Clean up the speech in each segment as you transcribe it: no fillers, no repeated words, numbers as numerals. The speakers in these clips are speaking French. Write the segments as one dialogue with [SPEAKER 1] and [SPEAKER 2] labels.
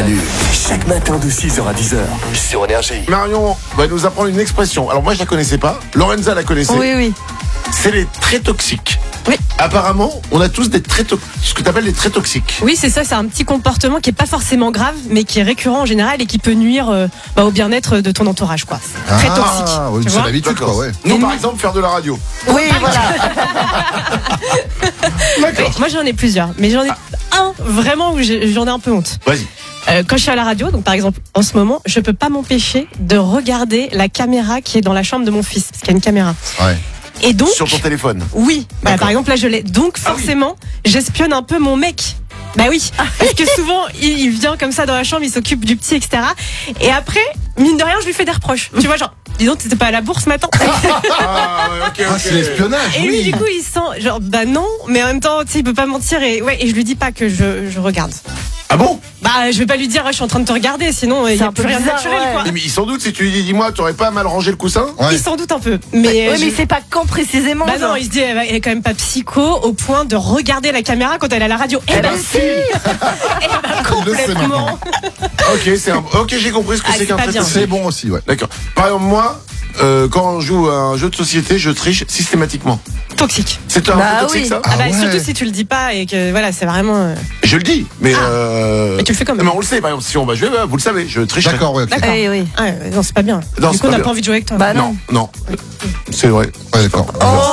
[SPEAKER 1] Manu. Chaque matin de 6h à 10h sur Énergie.
[SPEAKER 2] Marion va nous apprendre une expression. Alors moi je la connaissais pas. Lorenza la connaissait.
[SPEAKER 3] Oui.
[SPEAKER 2] C'est les traits toxiques.
[SPEAKER 3] Oui.
[SPEAKER 2] Apparemment, on a tous des traits ce que tu appelles les traits toxiques.
[SPEAKER 4] Oui, c'est ça, c'est un petit comportement qui est pas forcément grave, mais qui est récurrent en général et qui peut nuire au bien-être de ton entourage, quoi. C'est très toxique.
[SPEAKER 5] Ah, oui,
[SPEAKER 4] tu
[SPEAKER 5] c'est
[SPEAKER 4] vois
[SPEAKER 5] l'habitude, quoi, ouais.
[SPEAKER 2] Nous, par exemple, faire de la radio.
[SPEAKER 3] Oui, voilà.
[SPEAKER 2] D'accord.
[SPEAKER 4] Moi, j'en ai plusieurs, mais j'en ai un vraiment où j'en ai un peu honte.
[SPEAKER 2] Vas-y.
[SPEAKER 4] Quand je suis à la radio, donc par exemple en ce moment, je peux pas m'empêcher de regarder la caméra qui est dans la chambre de mon fils, parce qu'il y a une caméra.
[SPEAKER 5] Ouais.
[SPEAKER 4] Et donc,
[SPEAKER 2] Sur ton téléphone.
[SPEAKER 4] oui, voilà, par exemple là je l'ai. Donc forcément, j'espionne un peu mon mec. Bah oui, parce que souvent il vient comme ça dans la chambre, il s'occupe du petit, etc. Et après, mine de rien, je lui fais des reproches. Tu vois, genre, dis donc, t'étais pas à la bourse ce matin.
[SPEAKER 2] Ah, ouais, ok.
[SPEAKER 5] Ah, c'est l'espionnage,
[SPEAKER 4] Et lui,
[SPEAKER 5] oui.
[SPEAKER 4] du coup, il sent, genre, bah non, mais en même temps, tu sais, il peut pas mentir et je lui dis pas que je regarde.
[SPEAKER 2] Ah bon?
[SPEAKER 4] Bah, je vais pas lui dire, je suis en train de te regarder, sinon il y a
[SPEAKER 3] un
[SPEAKER 4] plus
[SPEAKER 3] peu
[SPEAKER 4] rien de
[SPEAKER 3] bizarre,
[SPEAKER 4] naturel,
[SPEAKER 3] ouais.
[SPEAKER 4] quoi.
[SPEAKER 2] Mais il s'en doute si tu lui dis, dis-moi, t'aurais pas mal rangé le coussin?
[SPEAKER 5] Ouais.
[SPEAKER 4] Il s'en doute un peu, mais.
[SPEAKER 3] Oui, mais c'est pas quand précisément.
[SPEAKER 4] Bah non,
[SPEAKER 3] genre.
[SPEAKER 4] il se dit, elle est quand même pas psycho au point de regarder la caméra quand elle est à la radio. Eh ben si. Eh ben complètement.
[SPEAKER 2] Ok, j'ai compris ce que
[SPEAKER 4] Ah,
[SPEAKER 2] c'est
[SPEAKER 4] c'est
[SPEAKER 2] qu'un
[SPEAKER 4] pas
[SPEAKER 2] trait
[SPEAKER 4] bien.
[SPEAKER 2] toxique.
[SPEAKER 5] C'est bon aussi, ouais.
[SPEAKER 2] D'accord. Par exemple, moi, quand on joue à un jeu de société, je triche systématiquement.
[SPEAKER 4] Toxique.
[SPEAKER 2] C'est un
[SPEAKER 3] Bah
[SPEAKER 2] trait toxique,
[SPEAKER 3] oui.
[SPEAKER 2] ça?
[SPEAKER 4] Ah bah
[SPEAKER 5] ouais.
[SPEAKER 4] surtout si tu le dis pas et que voilà, c'est vraiment.
[SPEAKER 2] Je le dis, mais
[SPEAKER 4] Mais tu le fais quand même.
[SPEAKER 2] Mais on le sait, par exemple, si on va jouer, vous le savez, je triche.
[SPEAKER 5] D'accord, ouais, ok.
[SPEAKER 4] D'accord.
[SPEAKER 3] Eh oui.
[SPEAKER 4] Ah, non, c'est pas bien.
[SPEAKER 2] Non,
[SPEAKER 4] Du
[SPEAKER 2] c'est
[SPEAKER 4] coup, on
[SPEAKER 2] pas
[SPEAKER 4] n'a
[SPEAKER 2] bien.
[SPEAKER 4] pas envie de jouer avec toi.
[SPEAKER 3] Bah non.
[SPEAKER 2] Non, c'est vrai.
[SPEAKER 5] Ouais, d'accord.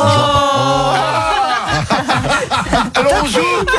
[SPEAKER 2] Alors on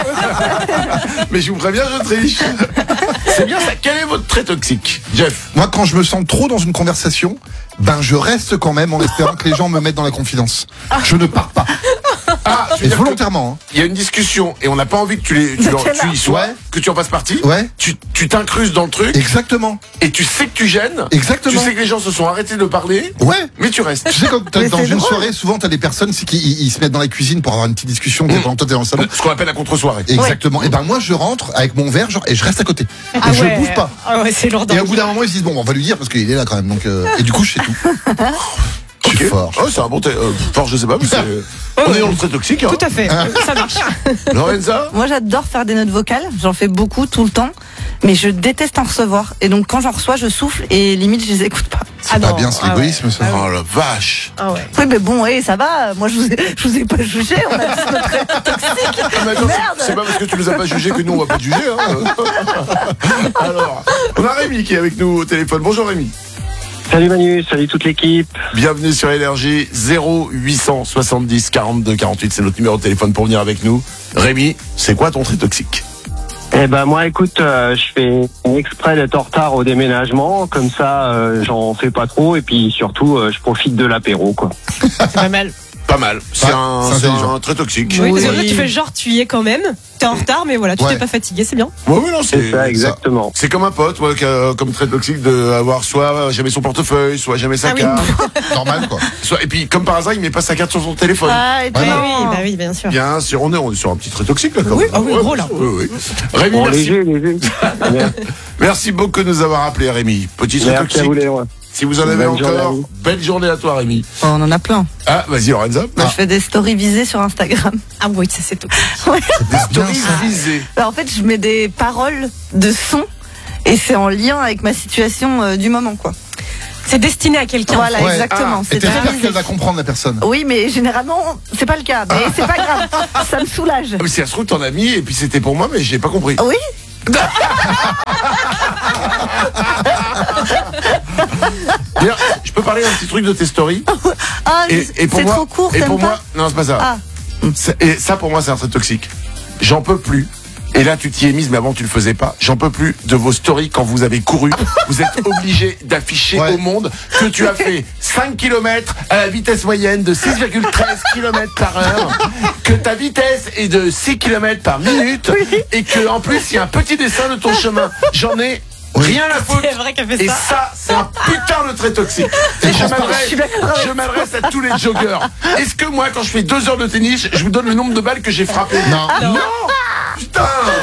[SPEAKER 2] joue. Mais je vous préviens, je triche. C'est bien ça. Quel est votre trait toxique, Jeff?
[SPEAKER 5] Moi, quand je me sens trop dans une conversation, je reste quand même en espérant que les gens me mettent dans la confidence. Je ne pars pas.
[SPEAKER 2] Ah, tu veux
[SPEAKER 5] Et
[SPEAKER 2] dire que
[SPEAKER 5] volontairement.
[SPEAKER 2] il y a une discussion et on n'a pas envie que tu y sois,
[SPEAKER 5] Ouais.
[SPEAKER 2] que tu en fasses partie.
[SPEAKER 5] Ouais.
[SPEAKER 2] Tu t'incrustes dans le truc
[SPEAKER 5] Exactement.
[SPEAKER 2] et tu sais que tu gênes.
[SPEAKER 5] Exactement.
[SPEAKER 2] Tu sais que les gens se sont arrêtés de parler,
[SPEAKER 5] Ouais.
[SPEAKER 2] mais tu restes.
[SPEAKER 5] Tu sais, quand t'es
[SPEAKER 3] Mais
[SPEAKER 5] dans
[SPEAKER 3] c'est
[SPEAKER 5] une
[SPEAKER 3] drôle.
[SPEAKER 5] soirée, souvent, t'as des personnes qui se mettent dans la cuisine pour avoir une petite discussion pendant que toi, t'es dans le salon.
[SPEAKER 2] Ce qu'on appelle la contre-soirée.
[SPEAKER 5] Exactement. Et moi, je rentre avec mon verre, genre, et je reste à côté. Et
[SPEAKER 4] Ah
[SPEAKER 5] je
[SPEAKER 4] ouais.
[SPEAKER 5] bouge pas.
[SPEAKER 4] Ah ouais, c'est lourd.
[SPEAKER 5] Et au bout d'un moment, ils se disent, bon, on va lui dire parce qu'il est là quand même. Donc, et du coup, je sais tout. Je suis
[SPEAKER 2] Ok.
[SPEAKER 5] fort.
[SPEAKER 2] Oh, c'est un bon fort, je sais pas, mais on est dans le trait toxique. Hein.
[SPEAKER 4] Tout à fait. Ça marche.
[SPEAKER 2] Lorenza?
[SPEAKER 3] Moi, j'adore faire des notes vocales. J'en fais beaucoup, tout le temps. Mais je déteste en recevoir. Et donc, quand j'en reçois, je souffle et limite, je les écoute pas.
[SPEAKER 5] C'est pas bien, c'est l'égoïsme, ça.
[SPEAKER 2] Oh la vache.
[SPEAKER 4] Ah ouais.
[SPEAKER 3] Oui, mais bon, ça va. Moi, je vous ai pas jugé. On a tous notre trait toxique.
[SPEAKER 2] Ah, mais attends,
[SPEAKER 3] Merde.
[SPEAKER 2] c'est pas parce que tu nous as pas jugé que nous on va pas te juger. Hein. Alors, on a Rémi qui est avec nous au téléphone. Bonjour Rémi.
[SPEAKER 6] Salut Manu, salut toute l'équipe.
[SPEAKER 2] Bienvenue sur Énergie. 0870 42 48, c'est notre numéro de téléphone pour venir avec nous. Rémi, c'est quoi ton trait toxique?
[SPEAKER 6] Eh ben moi écoute, je fais exprès d'être en retard au déménagement, comme ça j'en fais pas trop et puis surtout je profite de l'apéro quoi.
[SPEAKER 4] C'est pas mal.
[SPEAKER 2] Pas mal. C'est
[SPEAKER 5] Ouais,
[SPEAKER 2] un,
[SPEAKER 5] c'est
[SPEAKER 2] c'est
[SPEAKER 5] intelligent.
[SPEAKER 2] un trait toxique.
[SPEAKER 4] Oui, parce que là, tu fais genre, tu y es quand même. T'es en retard, mais voilà, tu
[SPEAKER 5] Ouais.
[SPEAKER 4] t'es pas fatigué, c'est bien.
[SPEAKER 2] Ouais, non,
[SPEAKER 6] C'est ça exactement.
[SPEAKER 2] C'est comme un pote, ouais, comme trait toxique de avoir soit jamais son portefeuille, soit jamais sa
[SPEAKER 4] Ah oui.
[SPEAKER 2] carte.
[SPEAKER 5] Normal, quoi.
[SPEAKER 2] Et puis, comme par hasard, il met pas sa carte sur son téléphone.
[SPEAKER 3] Ah, et puis,
[SPEAKER 5] Ouais,
[SPEAKER 4] Oui, bah oui, bien sûr.
[SPEAKER 2] Bien sûr, on est sur un petit trait toxique là. quand
[SPEAKER 4] Oui,
[SPEAKER 2] même.
[SPEAKER 4] ah oui, gros, là.
[SPEAKER 2] Oui. Rémi,
[SPEAKER 6] Bon,
[SPEAKER 2] merci.
[SPEAKER 6] léger.
[SPEAKER 2] Merci beaucoup de nous avoir appelé, Rémi. Petit trait
[SPEAKER 6] Merci à
[SPEAKER 2] toxique.
[SPEAKER 6] vous les rois.
[SPEAKER 2] Si vous en avez
[SPEAKER 6] Bonne journée à
[SPEAKER 2] encore,
[SPEAKER 6] vous.
[SPEAKER 2] belle journée à toi, Rémi.
[SPEAKER 3] on en a plein.
[SPEAKER 2] Ah, vas-y, Lorenza.
[SPEAKER 3] Moi, je fais des stories visées sur Instagram.
[SPEAKER 4] Ah oui, ça c'est tout.
[SPEAKER 2] Story
[SPEAKER 5] ça.
[SPEAKER 2] visée.
[SPEAKER 3] Alors, en fait, je mets des paroles de son et c'est en lien avec ma situation du moment, quoi.
[SPEAKER 4] C'est destiné à quelqu'un.
[SPEAKER 3] Voilà,
[SPEAKER 5] Ouais.
[SPEAKER 3] exactement.
[SPEAKER 5] Et
[SPEAKER 3] C'est très
[SPEAKER 5] t'espères
[SPEAKER 3] visé.
[SPEAKER 5] qu'elle va comprendre la personne.
[SPEAKER 3] Oui, mais généralement, c'est pas le cas. Mais c'est pas grave. Ça me soulage.
[SPEAKER 2] Ah, mais si ça se trouve, t'en as mis, et puis c'était pour moi, mais j'ai pas compris.
[SPEAKER 3] Oui.
[SPEAKER 2] D'ailleurs, je peux parler d'un petit truc de tes stories?
[SPEAKER 3] Ah,
[SPEAKER 2] Et pour
[SPEAKER 3] c'est
[SPEAKER 2] moi,
[SPEAKER 3] trop court,
[SPEAKER 2] et
[SPEAKER 3] t'aimes
[SPEAKER 2] pour
[SPEAKER 3] pas
[SPEAKER 2] moi, non, c'est pas ça.
[SPEAKER 3] Ah.
[SPEAKER 2] Et ça, pour moi, c'est un trait toxique. J'en peux plus. Et là, tu t'y es mise, mais avant, tu le faisais pas. J'en peux plus de vos stories quand vous avez couru. Vous êtes obligé d'afficher
[SPEAKER 5] Ouais.
[SPEAKER 2] au monde que tu as fait 5 km à la vitesse moyenne de 6,13 km par heure, que ta vitesse est de 6 km par minute, et que, en plus, il y a un petit dessin de ton chemin. J'en ai rien à foutre.
[SPEAKER 4] C'est vrai qu'elle fait
[SPEAKER 2] Et
[SPEAKER 4] ça.
[SPEAKER 2] ça, c'est un putain de trait toxique. Et je m'adresse à tous les joggeurs. Est-ce que moi, quand je fais 2 heures de tennis, je vous donne le nombre de balles que j'ai frappées?
[SPEAKER 5] Non.
[SPEAKER 2] Non. Putain.
[SPEAKER 3] En plus,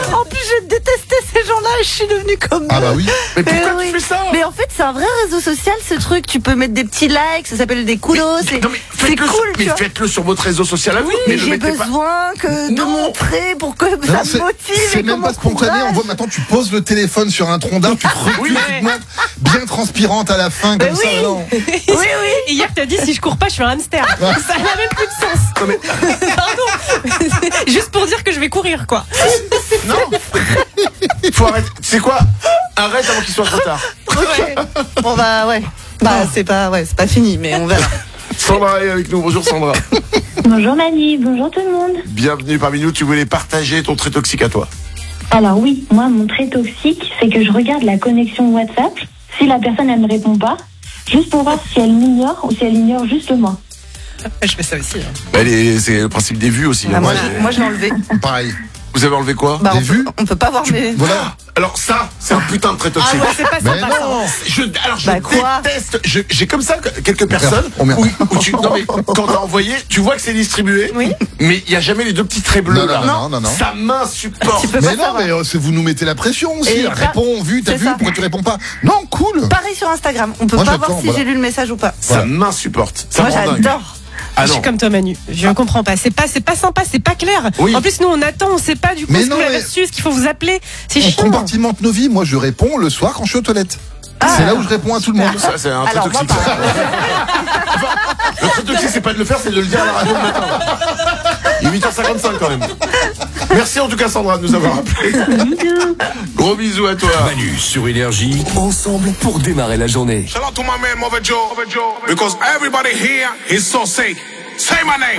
[SPEAKER 3] je détestais ces gens-là et je suis devenue comme eux.
[SPEAKER 5] Ah bah oui.
[SPEAKER 2] Mais pourquoi
[SPEAKER 3] oui.
[SPEAKER 2] tu fais ça?
[SPEAKER 3] Mais en fait, c'est un vrai réseau social, ce truc. Tu peux mettre des petits likes, ça s'appelle des kudos.
[SPEAKER 2] Non, mais
[SPEAKER 3] C'est
[SPEAKER 2] faites-le,
[SPEAKER 3] cool,
[SPEAKER 2] mais
[SPEAKER 3] tu vois.
[SPEAKER 2] faites-le sur votre réseau social à vous.
[SPEAKER 3] Oui,
[SPEAKER 2] mais le
[SPEAKER 3] j'ai
[SPEAKER 2] mettez pas.
[SPEAKER 3] besoin de
[SPEAKER 2] Non.
[SPEAKER 3] montrer pour que ça
[SPEAKER 5] Non,
[SPEAKER 3] me motive.
[SPEAKER 5] c'est
[SPEAKER 3] et
[SPEAKER 5] même
[SPEAKER 3] qu'on
[SPEAKER 5] pas spontané. On
[SPEAKER 3] m'encourage.
[SPEAKER 5] voit maintenant, tu poses le téléphone sur un tronc d'arbre, tu te recules,
[SPEAKER 2] Oui.
[SPEAKER 5] tu te montres bien transpirante à la fin, comme
[SPEAKER 3] Mais
[SPEAKER 5] ça.
[SPEAKER 3] oui.
[SPEAKER 5] Non.
[SPEAKER 3] Oui.
[SPEAKER 4] Et hier, t'as dit si je cours pas, je suis un hamster. Ça n'a même plus de sens.
[SPEAKER 2] Non, mais
[SPEAKER 4] Pardon. Juste pour dire que je vais courir, quoi.
[SPEAKER 2] non. Faut arrêter. C'est quoi? Arrête avant qu'il soit trop tard.
[SPEAKER 3] Bon bah ouais. Bah c'est pas fini, mais on verra.
[SPEAKER 2] Sandra est avec nous. Bonjour Sandra.
[SPEAKER 7] Bonjour Mani, bonjour tout le monde.
[SPEAKER 2] Bienvenue parmi nous. Tu voulais partager ton trait toxique à toi.
[SPEAKER 7] Alors oui, moi mon trait toxique, c'est que je regarde la connexion WhatsApp, si la personne elle me répond pas, juste pour voir si elle m'ignore ou si elle ignore juste moi.
[SPEAKER 4] Je fais ça aussi.
[SPEAKER 2] C'est le principe des vues aussi.
[SPEAKER 3] Ah, moi,
[SPEAKER 2] Ouais.
[SPEAKER 3] moi je l'ai enlevé.
[SPEAKER 5] Pareil.
[SPEAKER 2] Vous avez enlevé quoi?
[SPEAKER 3] Bah,
[SPEAKER 5] Des vues
[SPEAKER 3] on peut pas voir mes.
[SPEAKER 5] Voilà.
[SPEAKER 2] Alors ça, c'est un putain de trait toxique.
[SPEAKER 4] Ah ouais, c'est pas
[SPEAKER 5] Mais
[SPEAKER 4] sympa, ça.
[SPEAKER 5] non.
[SPEAKER 2] Je
[SPEAKER 3] Bah, quoi
[SPEAKER 2] déteste. J'ai comme ça quelques personnes
[SPEAKER 5] Oh, merde.
[SPEAKER 2] où tu, non mais quand t'as envoyé, tu vois que c'est distribué.
[SPEAKER 4] Oui.
[SPEAKER 2] Mais il y a jamais les deux petits traits bleus
[SPEAKER 5] Non,
[SPEAKER 2] là.
[SPEAKER 5] non.
[SPEAKER 2] Ça m'insupporte.
[SPEAKER 3] Tu peux
[SPEAKER 5] Mais
[SPEAKER 3] pas
[SPEAKER 5] non,
[SPEAKER 3] savoir.
[SPEAKER 5] mais vous nous mettez la pression aussi.
[SPEAKER 3] Et
[SPEAKER 5] Réponds, vu, t'as
[SPEAKER 3] c'est
[SPEAKER 5] vu,
[SPEAKER 3] ça.
[SPEAKER 5] pourquoi tu réponds pas? Non, cool.
[SPEAKER 3] Pareil sur Instagram, on peut
[SPEAKER 5] Moi,
[SPEAKER 3] pas
[SPEAKER 5] j'attends,
[SPEAKER 3] voir si
[SPEAKER 5] voilà.
[SPEAKER 3] j'ai lu le message ou pas.
[SPEAKER 2] Ça m'insupporte. Ça
[SPEAKER 3] Moi
[SPEAKER 2] me rend dingue.
[SPEAKER 3] j'adore.
[SPEAKER 2] Ah
[SPEAKER 4] Je
[SPEAKER 2] non.
[SPEAKER 4] suis comme toi, Manu. Je comprends pas. C'est pas sympa, c'est pas clair.
[SPEAKER 2] Oui.
[SPEAKER 4] En plus, nous, on attend, on sait pas du coup
[SPEAKER 5] Mais
[SPEAKER 4] ce que
[SPEAKER 5] non,
[SPEAKER 4] vous l'avez
[SPEAKER 5] mais-
[SPEAKER 4] reçu, ce qu'il faut vous appeler. C'est
[SPEAKER 5] On
[SPEAKER 4] chiant.
[SPEAKER 5] compartimente nos vies. Moi, je réponds le soir quand je suis aux toilettes. C'est là où je réponds à tout le monde.
[SPEAKER 2] Ça, c'est un trait
[SPEAKER 3] Alors, moi,
[SPEAKER 2] toxique. ça. Enfin, le trait toxique, c'est pas de le faire, c'est de le dire à la radio le matin. Il est 8h55 quand même. Merci en tout cas Sandra de nous avoir appelé. Gros bisous à toi.
[SPEAKER 1] Manu sur Énergie, ensemble pour démarrer la journée.
[SPEAKER 8] Shout out to my man Mother Joe, because everybody here is so sick. Say my name.